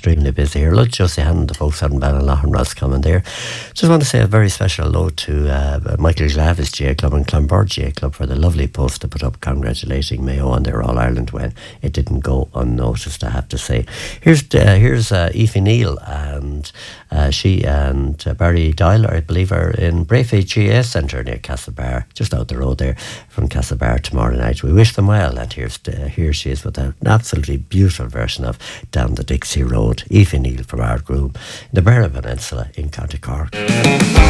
extremely busy here. Look, Josie Hannon, the folks out in Ballinloughlin, Roscommon there. Just want to say a very special hello to Michael Glavis GA Club and Clonbird GA Club for the lovely post to put up congratulating Mayo on their All-Ireland win. It didn't go unnoticed, I have to say. Here's Aoife Neal, and she and Barry Dyler, I believe, are in Brayfay GA Centre near Castlebar, just out the road there from Castlebar tomorrow night. We wish them well, and here she is with an absolutely beautiful version of Down the Dixie Road. Aoife Neal from Ardgroom in the Beara Peninsula in County Cork.